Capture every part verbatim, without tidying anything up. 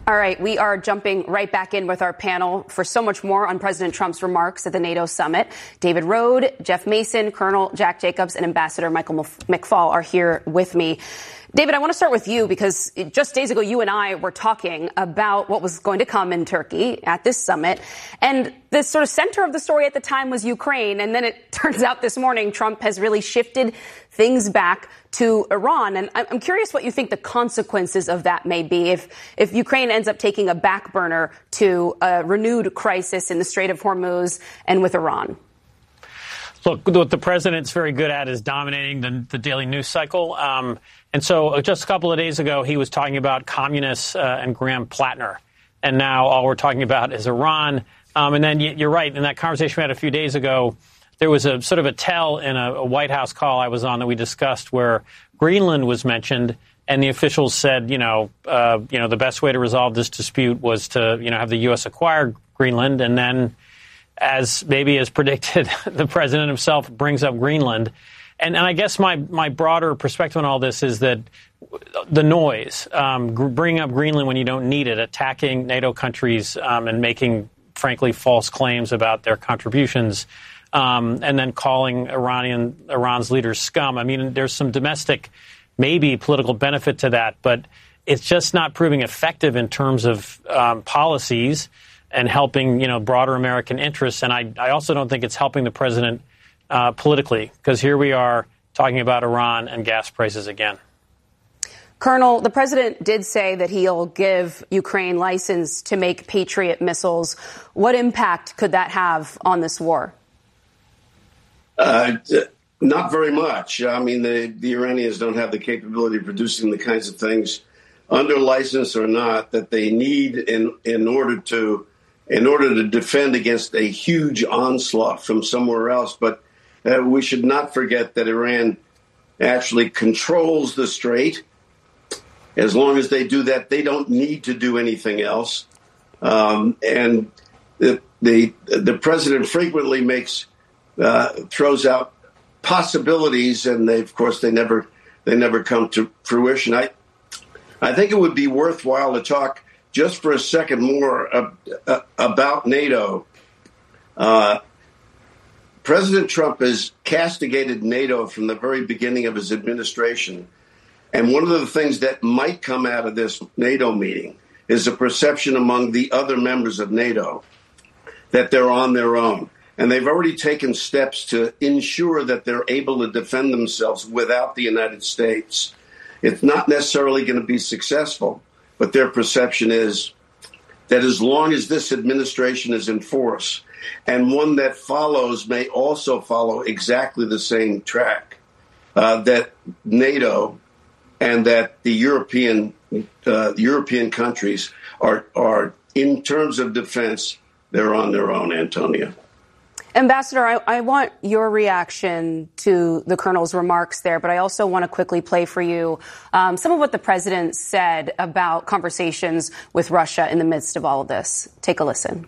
All right, we are jumping right back in with our panel for so much more on President Trump's remarks at the NATO summit. David Rode, Jeff Mason, Colonel Jack Jacobs, and Ambassador Michael McFaul are here with me. David, I want to start with you because just days ago, you and I were talking about what was going to come in Turkey at this summit. And the sort of center of the story at the time was Ukraine. And then it turns out this morning, Trump has really shifted things back to Iran. And I'm curious what you think the consequences of that may be if, if Ukraine ends up taking a back burner to a renewed crisis in the Strait of Hormuz and with Iran. Look, what the president's very good at is dominating the, the daily news cycle. Um, and so just a couple of days ago, he was talking about communists uh, and Graham Plattner. And now all we're talking about is Iran. Um, and then you're right. In that conversation we had a few days ago, there was a sort of a tell in a, a White House call I was on that we discussed where Greenland was mentioned. And the officials said, you know, uh, you know, the best way to resolve this dispute was to, you know, have the U S acquire Greenland. And then, as maybe as predicted, the president himself brings up Greenland. And, and I guess my, my broader perspective on all this is that the noise, um, gr- bringing up Greenland when you don't need it, attacking NATO countries um, and making, frankly, false claims about their contributions, um, and then calling Iranian Iran's leaders scum. I mean, there's some domestic, maybe political benefit to that, but it's just not proving effective in terms of um, policies and helping, you know, broader American interests. And I, I also don't think it's helping the president uh, politically, because here we are talking about Iran and gas prices again. Colonel, the president did say that he'll give Ukraine license to make Patriot missiles. What impact could that have on this war? Uh, not very much. I mean, the, the Iranians don't have the capability of producing the kinds of things, under license or not, that they need in in order to in order to defend against a huge onslaught from somewhere else. But uh, we should not forget that Iran actually controls the strait. As long as they do that, they don't need to do anything else. Um, and the, the the president frequently makes uh, throws out possibilities, and they, of course, they never they never come to fruition. I I think it would be worthwhile to talk just for a second more uh, uh, about NATO. Uh, President Trump has castigated NATO from the very beginning of his administration. And one of the things that might come out of this NATO meeting is a perception among the other members of NATO that they're on their own. And they've already taken steps to ensure that they're able to defend themselves without the United States. It's not necessarily going to be successful, but their perception is that as long as this administration is in force, and one that follows may also follow exactly the same track, uh, that NATO and that the European uh, European countries are, are, in terms of defense, they're on their own, Antonia. Ambassador, I, I want your reaction to the colonel's remarks there, but I also want to quickly play for you um, some of what the president said about conversations with Russia in the midst of all of this. Take a listen.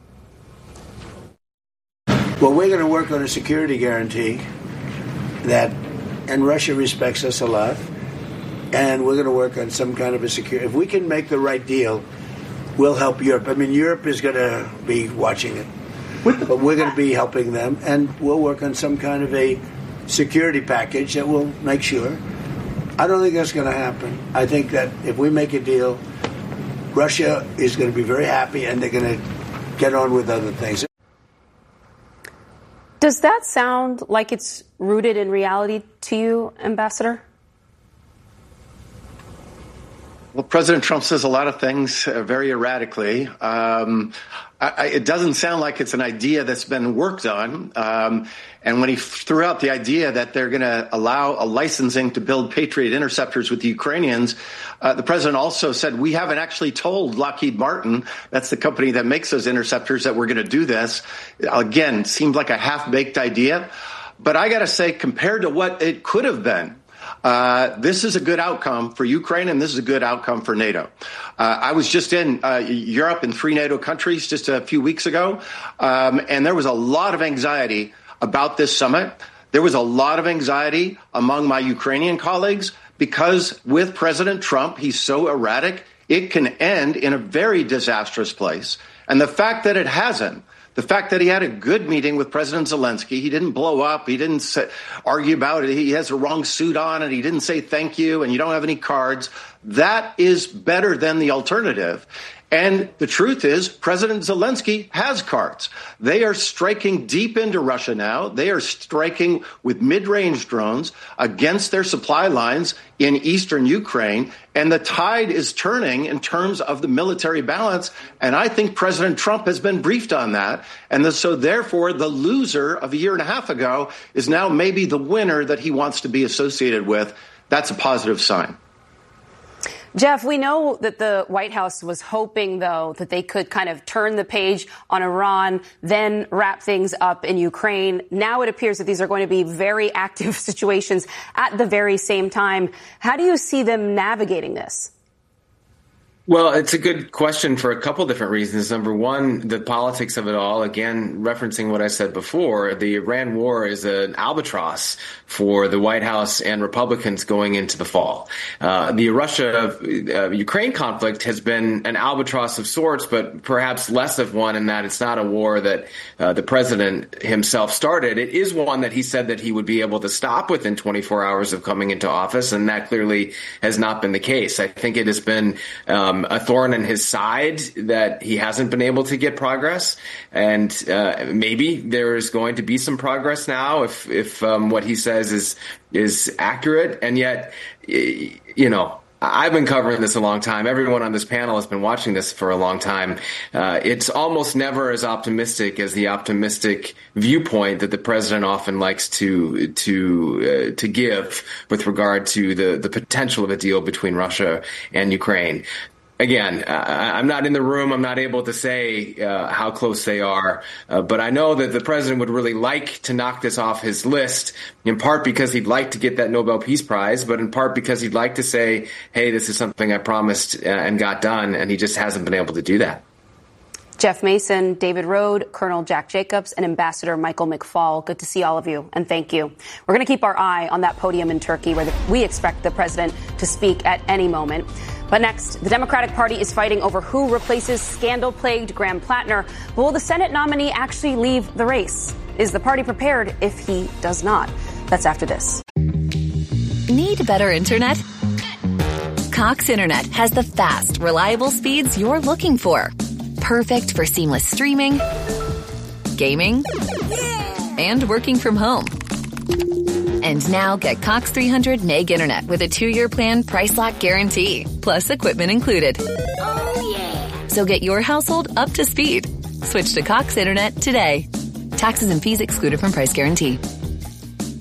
Well, we're going to work on a security guarantee that, and Russia respects us a lot, and we're going to work on some kind of a security. If we can make the right deal, we'll help Europe. I mean, Europe is going to be watching it. But we're going to be helping them, and we'll work on some kind of a security package that will make sure. I don't think that's going to happen. I think that if we make a deal, Russia is going to be very happy, and they're going to get on with other things. Does that sound like it's rooted in reality to you, Ambassador? Well, President Trump says a lot of things uh, very erratically. Um, I, I, it doesn't sound like it's an idea that's been worked on. Um, and when he threw out the idea that they're going to allow a licensing to build Patriot interceptors with the Ukrainians, uh, the president also said, we haven't actually told Lockheed Martin, that's the company that makes those interceptors, that we're going to do this. Again, seemed like a half-baked idea. But I got to say, compared to what it could have been, Uh, this is a good outcome for Ukraine, and this is a good outcome for NATO. Uh, I was just in uh, Europe in three NATO countries just a few weeks ago, um, and there was a lot of anxiety about this summit. There was a lot of anxiety among my Ukrainian colleagues because with President Trump, he's so erratic. it can end in a very disastrous place. And the fact that it hasn't, the fact that he had a good meeting with President Zelensky, he didn't blow up, he didn't say, argue about it, he has the wrong suit on, and he didn't say thank you, and you don't have any cards, that is better than the alternative. And the truth is, President Zelensky has cards. They are striking deep into Russia now. They are striking with mid-range drones against their supply lines in eastern Ukraine. And the tide is turning in terms of the military balance. And I think President Trump has been briefed on that. And the, so therefore, the loser of a year and a half ago is now maybe the winner that he wants to be associated with. That's a positive sign. Jeff, we know that the White House was hoping, though, that they could kind of turn the page on Iran, then wrap things up in Ukraine. Now it appears that these are going to be very active situations at the very same time. How do you see them navigating this? Well, it's a good question for a couple different reasons. Number one, the politics of it all. Again, referencing what I said before, the Iran war is an albatross for the White House and Republicans going into the fall. Uh, the Russia-Ukraine uh, conflict has been an albatross of sorts, but perhaps less of one in that it's not a war that uh, the president himself started. It is one that he said that he would be able to stop within twenty-four hours of coming into office, and that clearly has not been the case. I think it has been um, a thorn in his side that he hasn't been able to get progress, and uh, maybe there is going to be some progress now if if um, what he says is is accurate. And yet, you know, I've been covering this a long time. Everyone on this panel has been watching this for a long time. Uh, it's almost never as optimistic as the optimistic viewpoint that the president often likes to to uh, to give with regard to the the potential of a deal between Russia and Ukraine. Again, uh, I'm not in the room. I'm not able to say uh, how close they are. Uh, but I know that the president would really like to knock this off his list, in part because he'd like to get that Nobel Peace Prize, but in part because he'd like to say, hey, this is something I promised uh, and got done, and he just hasn't been able to do that. Jeff Mason, David Rode, Colonel Jack Jacobs, and Ambassador Michael McFaul. Good to see all of you, and thank you. We're going to keep our eye on that podium in Turkey where the, we expect the president to speak at any moment. But next, the Democratic Party is fighting over who replaces scandal-plagued Graham Plattner. But will the Senate nominee actually leave the race? Is the party prepared if he does not? That's after this. Need better internet? Cox Internet has the fast, reliable speeds you're looking for. Perfect for seamless streaming, gaming, and working from home. And now get Cox three hundred meg internet with a two-year plan price lock guarantee, plus equipment included. Oh, yeah. So get your household up to speed. Switch to Cox Internet today. Taxes and fees excluded from price guarantee.